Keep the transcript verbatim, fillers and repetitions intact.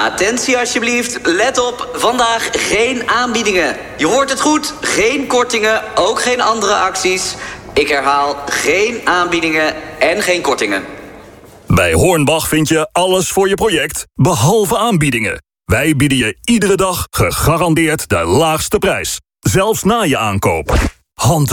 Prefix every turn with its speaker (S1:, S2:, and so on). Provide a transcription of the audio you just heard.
S1: Attentie alsjeblieft, let op, vandaag geen aanbiedingen. Je hoort het goed, geen kortingen, ook geen andere acties. Ik herhaal, geen aanbiedingen en geen kortingen.
S2: Bij Hornbach vind je alles voor je project, behalve aanbiedingen. Wij bieden je iedere dag gegarandeerd de laagste prijs. Zelfs na je aankoop. Hand